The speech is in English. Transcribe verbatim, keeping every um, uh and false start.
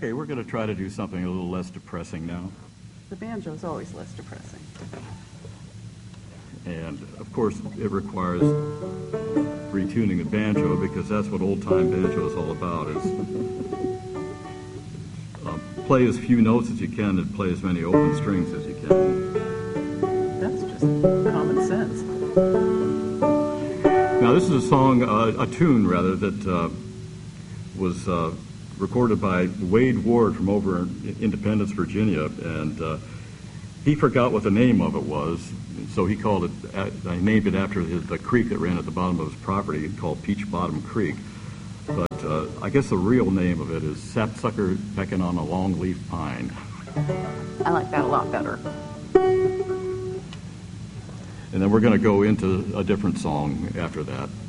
Okay, we're going to try to do something a little less depressing now. The banjo's always less depressing. And, of course, it requires retuning the banjo because that's what old-time banjo is all about, is uh, play as few notes as you can and play as many open strings as you can. That's just common sense. Now, this is a song, uh, a tune, rather, that uh, was uh, recorded by Wade Ward from over in Independence, Virginia, and uh, he forgot what the name of it was, so he called it, I named it after his, the creek that ran at the bottom of his property called Peach Bottom Creek. But uh, I guess the real name of it is Sapsucker Pecking on a Longleaf Pine. I like that a lot better. And then we're going to go into a different song after that.